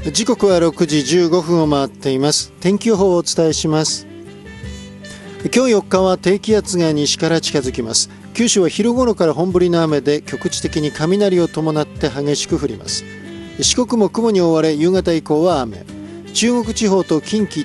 時刻は6時15分を回っています。天気予報をお伝えします。今日4日は低気圧が西から近づきます。九州は昼頃から本降りの雨で局地的に雷を伴って激しく降ります。四国も雲に覆われ夕方以降は雨。中国地方と近畿